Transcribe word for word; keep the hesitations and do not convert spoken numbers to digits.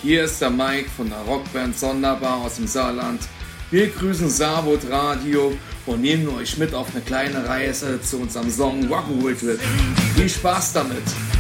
Hier ist der Mike von der Rockband Sonderbar aus dem Saarland. Wir grüßen Saarwood Radio und nehmen euch mit auf eine kleine Reise zu unserem Song Rock'n'Roll Trip. Viel Spaß damit!